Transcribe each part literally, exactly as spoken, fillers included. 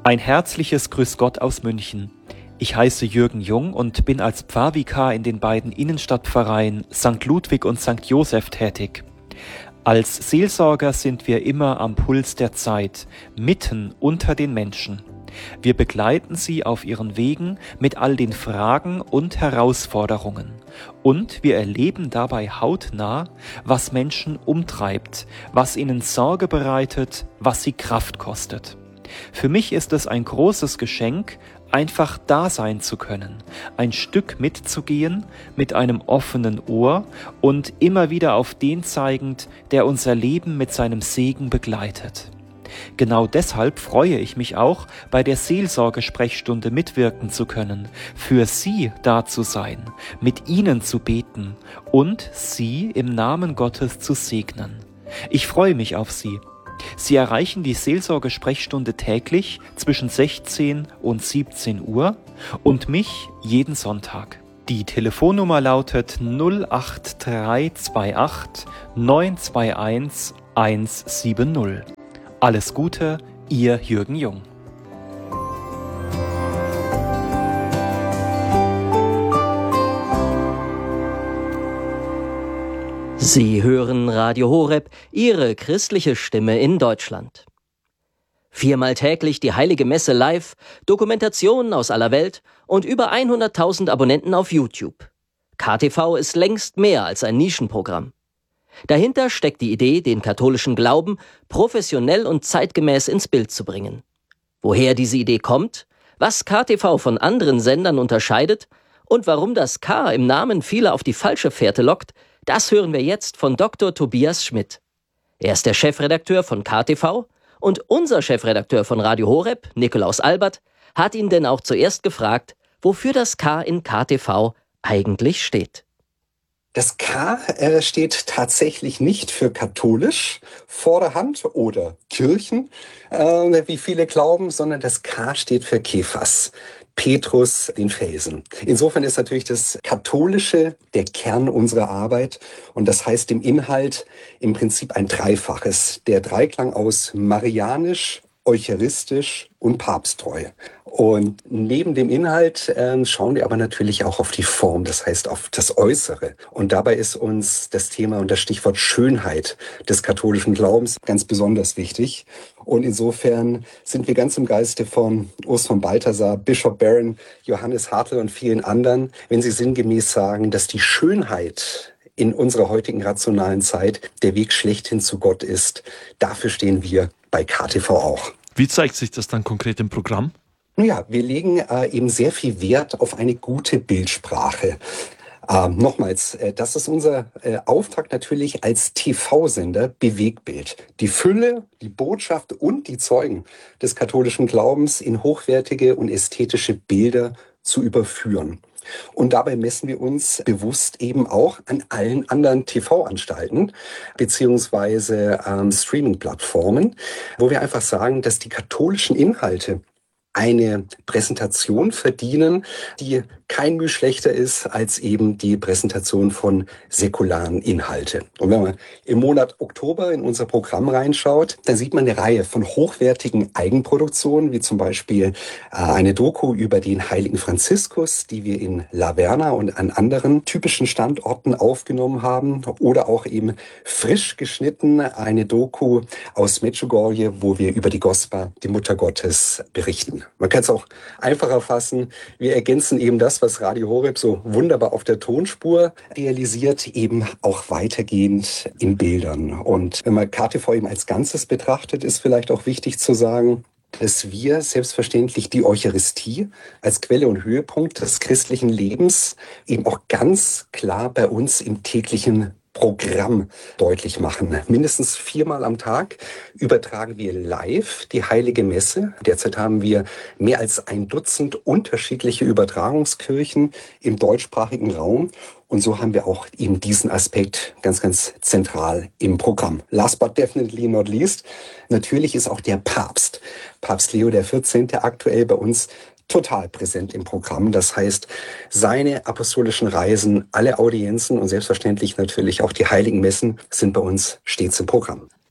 Ein herzliches Grüß Gott aus München. Ich heiße Jürgen Jung und bin als Pfarrvikar in den beiden Innenstadtpfarreien Sankt Ludwig und Sankt Joseph tätig. Als Seelsorger sind wir immer am Puls der Zeit, mitten unter den Menschen. Wir begleiten sie auf ihren Wegen mit all den Fragen und Herausforderungen. Und wir erleben dabei hautnah, was Menschen umtreibt, was ihnen Sorge bereitet, was sie Kraft kostet. Für mich ist es ein großes Geschenk, einfach da sein zu können, ein Stück mitzugehen, mit einem offenen Ohr und immer wieder auf den zeigend, der unser Leben mit seinem Segen begleitet. Genau deshalb freue ich mich auch, bei der Seelsorgesprechstunde mitwirken zu können, für Sie da zu sein, mit Ihnen zu beten und Sie im Namen Gottes zu segnen. Ich freue mich auf Sie. Sie erreichen die Seelsorgesprechstunde täglich zwischen sechzehn und siebzehn Uhr und mich jeden Sonntag. Die Telefonnummer lautet null acht drei zwei acht neun zwei eins eins sieben null. Alles Gute, Ihr Jürgen Jung. Sie hören Radio Horeb, Ihre christliche Stimme in Deutschland. Viermal täglich die Heilige Messe live, Dokumentationen aus aller Welt und über hunderttausend Abonnenten auf YouTube. K T V ist längst mehr als ein Nischenprogramm. Dahinter steckt die Idee, den katholischen Glauben professionell und zeitgemäß ins Bild zu bringen. Woher diese Idee kommt, was K T V von anderen Sendern unterscheidet und warum das K im Namen viele auf die falsche Fährte lockt, das hören wir jetzt von Doktor Tobias Schmidt. Er ist der Chefredakteur von K T V und unser Chefredakteur von Radio Horeb, Nikolaus Albert, hat ihn denn auch zuerst gefragt, wofür das K in K T V eigentlich steht. Das K äh, steht tatsächlich nicht für katholisch, Vorderhand oder Kirchen, äh, wie viele glauben, sondern das K steht für Kephas. Petrus, den Felsen. Insofern ist natürlich das Katholische der Kern unserer Arbeit und das heißt im Inhalt im Prinzip ein Dreifaches. Der Dreiklang aus marianisch, eucharistisch und papsttreu. Und neben dem Inhalt äh, schauen wir aber natürlich auch auf die Form, das heißt auf das Äußere. Und dabei ist uns das Thema und das Stichwort Schönheit des katholischen Glaubens ganz besonders wichtig. Und insofern sind wir ganz im Geiste von Urs von Balthasar, Bischof Barron, Johannes Hartl und vielen anderen, wenn sie sinngemäß sagen, dass die Schönheit in unserer heutigen rationalen Zeit der Weg schlechthin zu Gott ist. Dafür stehen wir bei K T V auch. Wie zeigt sich das dann konkret im Programm? Nun ja, wir legen äh, eben sehr viel Wert auf eine gute Bildsprache. Ähm, nochmals, äh, das ist unser äh, Auftrag natürlich als T V-Sender, Bewegtbild. Die Fülle, die Botschaft und die Zeugen des katholischen Glaubens in hochwertige und ästhetische Bilder zu überführen. Und dabei messen wir uns bewusst eben auch an allen anderen T V-Anstalten beziehungsweise ähm, Streaming-Plattformen, wo wir einfach sagen, dass die katholischen Inhalte eine Präsentation verdienen, die kein Mühe schlechter ist als eben die Präsentation von säkularen Inhalte. Und wenn man im Monat Oktober in unser Programm reinschaut, dann sieht man eine Reihe von hochwertigen Eigenproduktionen, wie zum Beispiel äh, eine Doku über den heiligen Franziskus, die wir in La Verna und an anderen typischen Standorten aufgenommen haben, oder auch eben frisch geschnitten eine Doku aus Medjugorje, wo wir über die Gospa, die Mutter Gottes, berichten. Man kann es auch einfacher fassen. Wir ergänzen eben das, was Radio Horeb so wunderbar auf der Tonspur realisiert, eben auch weitergehend in Bildern. Und wenn man K T V eben als Ganzes betrachtet, ist vielleicht auch wichtig zu sagen, dass wir selbstverständlich die Eucharistie als Quelle und Höhepunkt des christlichen Lebens eben auch ganz klar bei uns im täglichen Programm deutlich machen. Mindestens viermal am Tag übertragen wir live die Heilige Messe. Derzeit haben wir mehr als ein Dutzend unterschiedliche Übertragungskirchen im deutschsprachigen Raum. Und so haben wir auch eben diesen Aspekt ganz, ganz zentral im Programm. Last but definitely not least, natürlich ist auch der Papst, Papst Leo der vierzehnte, aktuell bei uns total präsent im Programm. Das heißt, seine apostolischen Reisen, alle Audienzen und selbstverständlich natürlich auch die heiligen Messen sind bei uns stets im Programm.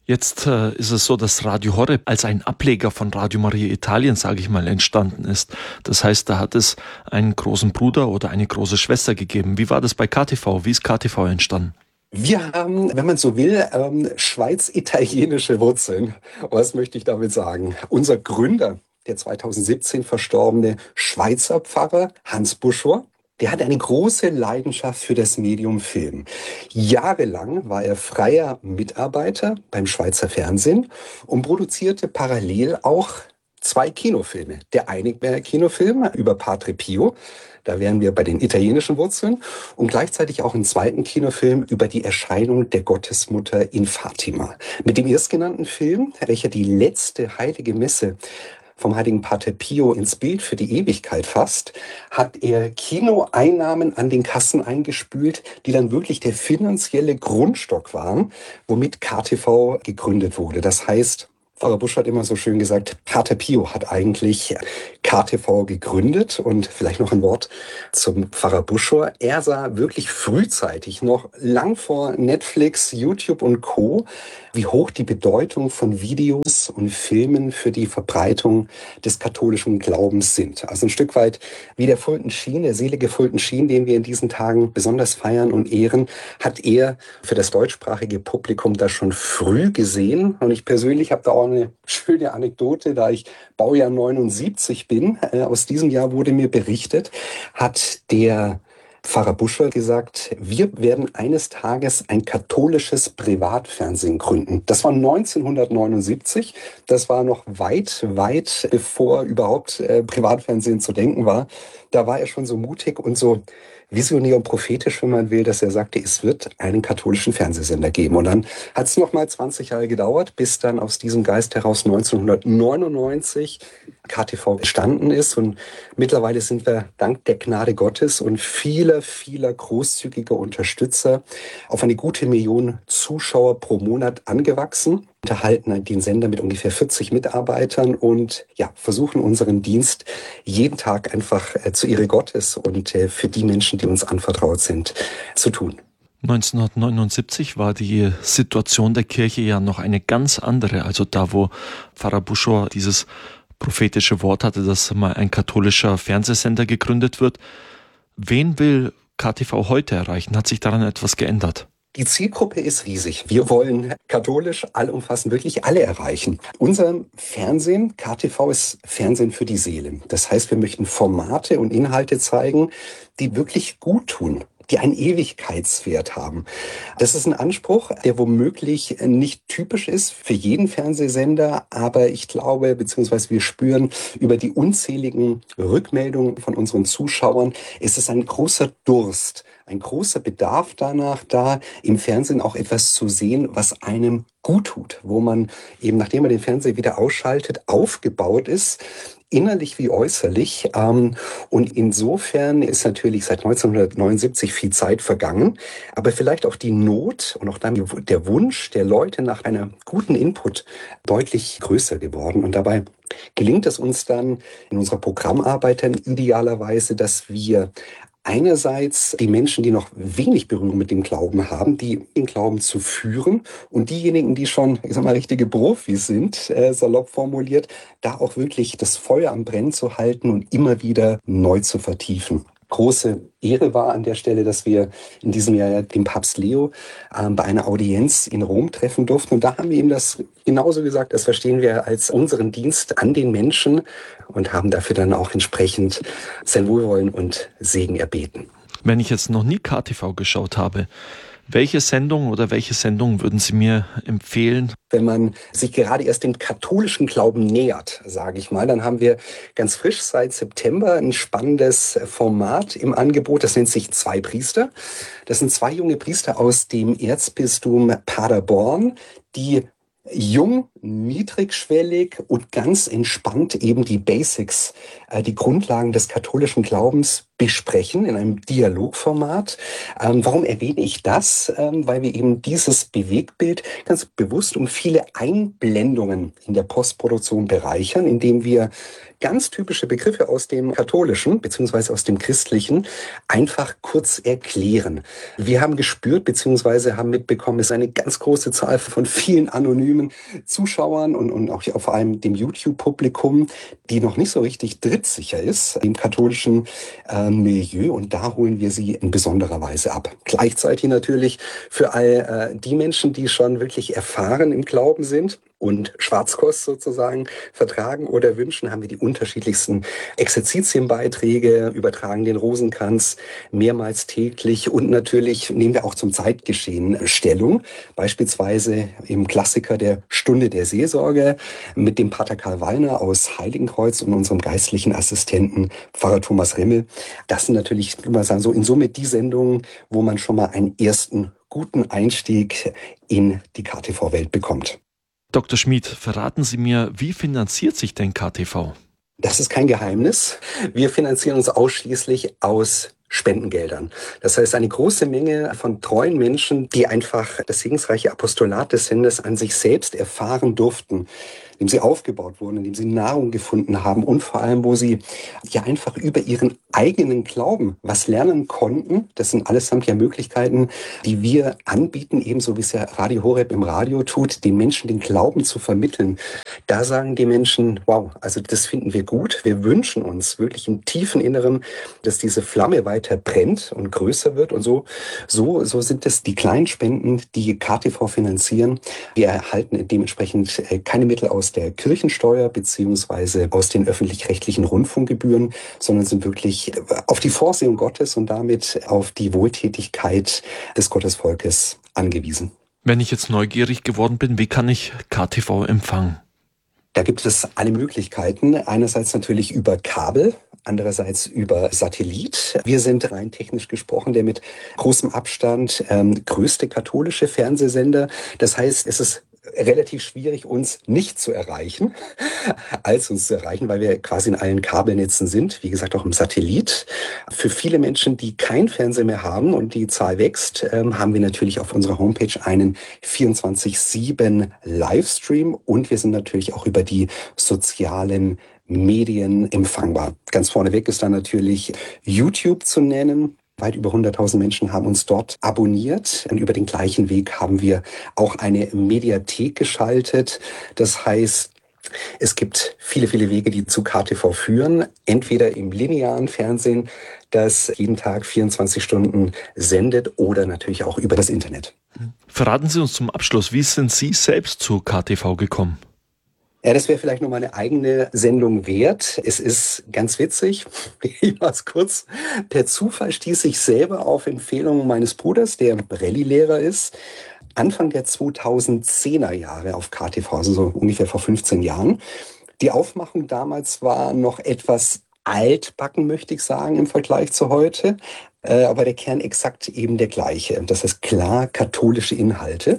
Jetzt äh, ist es so, dass Radio Horeb als ein Ableger von Radio Maria Italien, sage ich mal, entstanden ist. Das heißt, da hat es einen großen Bruder oder eine große Schwester gegeben. Wie war das bei K T V? Wie ist K T V entstanden? Wir haben, wenn man so will, ähm, schweiz-italienische Wurzeln. Was möchte ich damit sagen? Unser Gründer, der zweitausendsiebzehn verstorbene Schweizer Pfarrer Hans Buschor, der hatte eine große Leidenschaft für das Medium Film. Jahrelang war er freier Mitarbeiter beim Schweizer Fernsehen und produzierte parallel auch zwei Kinofilme. Der eine Kinofilm über Padre Pio, da wären wir bei den italienischen Wurzeln, und gleichzeitig auch einen zweiten Kinofilm über die Erscheinung der Gottesmutter in Fatima. Mit dem erstgenannten Film, welcher die letzte heilige Messe vom heiligen Pater Pio ins Bild für die Ewigkeit fasst, hat er Kinoeinnahmen an den Kassen eingespült, die dann wirklich der finanzielle Grundstock waren, womit K T V gegründet wurde. Das heißt, Pfarrer Busch hat immer so schön gesagt, Pater Pio hat eigentlich K T V gegründet. Und vielleicht noch ein Wort zum Pfarrer Buschor. Er sah wirklich frühzeitig, noch lang vor Netflix, YouTube und Co., wie hoch die Bedeutung von Videos und Filmen für die Verbreitung des katholischen Glaubens sind. Also ein Stück weit wie der Fulton Sheen, der selige Fulton Sheen, den wir in diesen Tagen besonders feiern und ehren, hat er für das deutschsprachige Publikum das schon früh gesehen. Und ich persönlich habe da auch eine schöne Anekdote, da ich Baujahr neunundsiebzig bin. Äh, aus diesem Jahr wurde mir berichtet, hat der Pfarrer Buschor gesagt, wir werden eines Tages ein katholisches Privatfernsehen gründen. Das war neunzehnhundertneunundsiebzig. Das war noch weit, weit bevor überhaupt äh, Privatfernsehen zu denken war. Da war er schon so mutig und so visionär und prophetisch, wenn man will, dass er sagte, es wird einen katholischen Fernsehsender geben. Und dann hat es nochmal zwanzig Jahre gedauert, bis dann aus diesem Geist heraus neunzehnhundertneunundneunzig K T V entstanden ist. Und mittlerweile sind wir dank der Gnade Gottes und vieler, vieler großzügiger Unterstützer auf eine gute Million Zuschauer pro Monat angewachsen, unterhalten den Sender mit ungefähr vierzig Mitarbeitern und ja, versuchen unseren Dienst jeden Tag einfach äh, zur Ehre Gottes und äh, für die Menschen, die uns anvertraut sind, zu tun. neunzehnhundertneunundsiebzig war die Situation der Kirche ja noch eine ganz andere. Also da, wo Pfarrer Buschor dieses prophetische Wort hatte, dass mal ein katholischer Fernsehsender gegründet wird. Wen will K T V heute erreichen? Hat sich daran etwas geändert? Die Zielgruppe ist riesig. Wir wollen katholisch allumfassend wirklich alle erreichen. Unser Fernsehen, K T V, ist Fernsehen für die Seele. Das heißt, wir möchten Formate und Inhalte zeigen, die wirklich gut tun, die einen Ewigkeitswert haben. Das ist ein Anspruch, der womöglich nicht typisch ist für jeden Fernsehsender, aber ich glaube, beziehungsweise wir spüren über die unzähligen Rückmeldungen von unseren Zuschauern, es ist ein großer Durst, ein großer Bedarf danach da, im Fernsehen auch etwas zu sehen, was einem gut tut, wo man eben, nachdem man den Fernseher wieder ausschaltet, aufgebaut ist, innerlich wie äußerlich. Und insofern ist natürlich seit neunzehnhundertneunundsiebzig viel Zeit vergangen, aber vielleicht auch die Not und auch dann der Wunsch der Leute nach einer guten Input deutlich größer geworden. Und dabei gelingt es uns dann in unserer Programmarbeit dann idealerweise, dass wir einerseits die Menschen, die noch wenig Berührung mit dem Glauben haben, die den Glauben zu führen, und diejenigen, die schon, ich sag mal, richtige Profis sind, äh, salopp formuliert, da auch wirklich das Feuer am Brennen zu halten und immer wieder neu zu vertiefen. Große Ehre war an der Stelle, dass wir in diesem Jahr den Papst Leo äh, bei einer Audienz in Rom treffen durften. Und da haben wir ihm das genauso gesagt, das verstehen wir als unseren Dienst an den Menschen und haben dafür dann auch entsprechend sein Wohlwollen und Segen erbeten. Wenn ich jetzt noch nie K T V geschaut habe, welche Sendung oder welche Sendung würden Sie mir empfehlen? Wenn man sich gerade erst dem katholischen Glauben nähert, sage ich mal, dann haben wir ganz frisch seit September ein spannendes Format im Angebot. Das nennt sich Zwei Priester. Das sind zwei junge Priester aus dem Erzbistum Paderborn, die jung niedrigschwellig und ganz entspannt eben die Basics, äh, die Grundlagen des katholischen Glaubens besprechen in einem Dialogformat. Ähm, warum erwähne ich das? Ähm, weil wir eben dieses Bewegtbild ganz bewusst um viele Einblendungen in der Postproduktion bereichern, indem wir ganz typische Begriffe aus dem Katholischen bzw. aus dem Christlichen einfach kurz erklären. Wir haben gespürt bzw. haben mitbekommen, es ist eine ganz große Zahl von vielen anonymen Zuschauern und, und auch vor allem dem YouTube-Publikum, die noch nicht so richtig drittsicher ist im katholischen äh, Milieu, und da holen wir sie in besonderer Weise ab. Gleichzeitig natürlich für all äh, die Menschen, die schon wirklich erfahren im Glauben sind und Schwarzkost sozusagen vertragen oder wünschen, haben wir die unterschiedlichsten Exerzitienbeiträge, übertragen den Rosenkranz mehrmals täglich und natürlich nehmen wir auch zum Zeitgeschehen Stellung, beispielsweise im Klassiker der Stunde der Seelsorge mit dem Pater Karl Wallner aus Heiligenkreuz und unserem geistlichen Assistenten Pfarrer Thomas Rimmel. Das sind natürlich, würde man sagen, so in Summe die Sendungen, wo man schon mal einen ersten guten Einstieg in die K T V-Welt bekommt. Doktor Schmid, verraten Sie mir, wie finanziert sich denn K T V? Das ist kein Geheimnis. Wir finanzieren uns ausschließlich aus Spendengeldern. Das heißt, eine große Menge von treuen Menschen, die einfach das segensreiche Apostolat des Senders an sich selbst erfahren durften, indem sie aufgebaut wurden, indem sie Nahrung gefunden haben und vor allem, wo sie ja einfach über ihren eigenen Glauben was lernen konnten. Das sind allesamt ja Möglichkeiten, die wir anbieten, ebenso wie es ja Radio Horeb im Radio tut, den Menschen den Glauben zu vermitteln. Da sagen die Menschen, wow, also das finden wir gut. Wir wünschen uns wirklich im tiefen Inneren, dass diese Flamme weiter brennt und größer wird. Und so, so, so sind es die kleinen Spenden, die K T V finanzieren. Wir erhalten dementsprechend keine Mittel aus der Kirchensteuer beziehungsweise aus den öffentlich-rechtlichen Rundfunkgebühren, sondern sind wirklich auf die Vorsehung Gottes und damit auf die Wohltätigkeit des Gottesvolkes angewiesen. Wenn ich jetzt neugierig geworden bin, wie kann ich K T V empfangen? Da gibt es alle Möglichkeiten. Einerseits natürlich über Kabel, andererseits über Satellit. Wir sind rein technisch gesprochen der mit großem Abstand ähm, größte katholische Fernsehsender. Das heißt, es ist relativ schwierig, uns nicht zu erreichen, als uns zu erreichen, weil wir quasi in allen Kabelnetzen sind, wie gesagt auch im Satellit. Für viele Menschen, die kein Fernseher mehr haben und die Zahl wächst, ähm, haben wir natürlich auf unserer Homepage einen vierundzwanzig sieben Livestream und wir sind natürlich auch über die sozialen Medien empfangbar. Ganz vorneweg ist da natürlich YouTube zu nennen. Weit über hunderttausend Menschen haben uns dort abonniert. Und über den gleichen Weg haben wir auch eine Mediathek geschaltet. Das heißt, es gibt viele, viele Wege, die zu K T V führen. Entweder im linearen Fernsehen, das jeden Tag vierundzwanzig Stunden sendet, oder natürlich auch über das Internet. Verraten Sie uns zum Abschluss, wie sind Sie selbst zu K T V gekommen? Ja, das wäre vielleicht noch mal eine eigene Sendung wert. Es ist ganz witzig, ich mach's kurz. Per Zufall stieß ich selber auf Empfehlung meines Bruders, der Rallye-Lehrer ist, Anfang der zweitausendzehner Jahre auf K T V, also so ungefähr vor fünfzehn Jahren. Die Aufmachung damals war noch etwas altbacken, möchte ich sagen, im Vergleich zu heute. Äh, aber der Kern exakt eben der gleiche. Das heißt klar katholische Inhalte.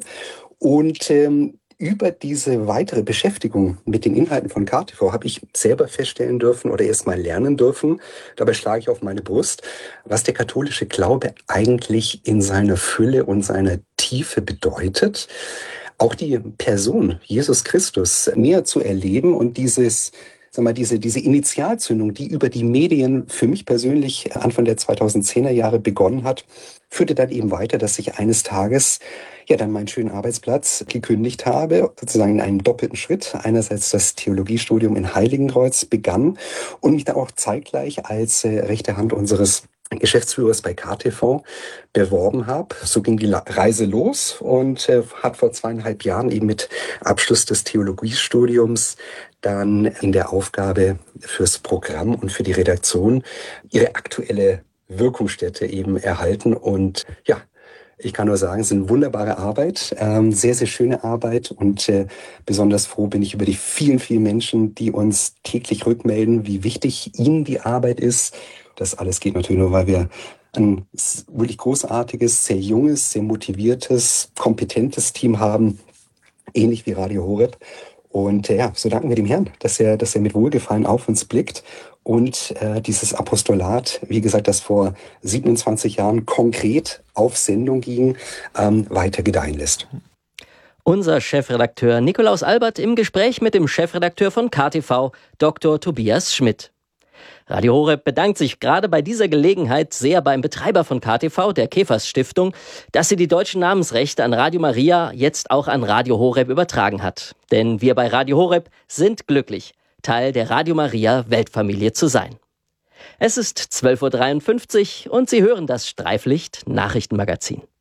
Und ähm, über diese weitere Beschäftigung mit den Inhalten von K T V habe ich selber feststellen dürfen oder erst mal lernen dürfen, dabei schlage ich auf meine Brust, was der katholische Glaube eigentlich in seiner Fülle und seiner Tiefe bedeutet. Auch die Person Jesus Christus näher zu erleben und dieses Sag mal, diese, diese Initialzündung, die über die Medien für mich persönlich Anfang der zweitausendzehner Jahre begonnen hat, führte dann eben weiter, dass ich eines Tages ja dann meinen schönen Arbeitsplatz gekündigt habe, sozusagen in einem doppelten Schritt. Einerseits das Theologiestudium in Heiligenkreuz begann und mich dann auch zeitgleich als äh, rechte Hand unseres Geschäftsführers bei K T V beworben habe. So ging die Reise los und äh, hat vor zweieinhalb Jahren eben mit Abschluss des Theologiestudiums dann in der Aufgabe fürs Programm und für die Redaktion ihre aktuelle Wirkungsstätte eben erhalten. Und ja, ich kann nur sagen, es ist eine wunderbare Arbeit, ähm, sehr, sehr schöne Arbeit und äh, besonders froh bin ich über die vielen, vielen Menschen, die uns täglich rückmelden, wie wichtig ihnen die Arbeit ist. Das alles geht natürlich nur, weil wir ein wirklich großartiges, sehr junges, sehr motiviertes, kompetentes Team haben, ähnlich wie Radio Horeb. Und äh, ja, so danken wir dem Herrn, dass er, dass er mit Wohlgefallen auf uns blickt und äh, dieses Apostolat, wie gesagt, das vor siebenundzwanzig Jahren konkret auf Sendung ging, ähm, weiter gedeihen lässt. Unser Chefredakteur Nikolaus Albert im Gespräch mit dem Chefredakteur von K T V, Doktor Tobias Schmidt. Radio Horeb bedankt sich gerade bei dieser Gelegenheit sehr beim Betreiber von K T V, der Käfers Stiftung, dass sie die deutschen Namensrechte an Radio Maria jetzt auch an Radio Horeb übertragen hat. Denn wir bei Radio Horeb sind glücklich, Teil der Radio Maria Weltfamilie zu sein. Es ist zwölf Uhr dreiundfünfzig und Sie hören das Streiflicht Nachrichtenmagazin.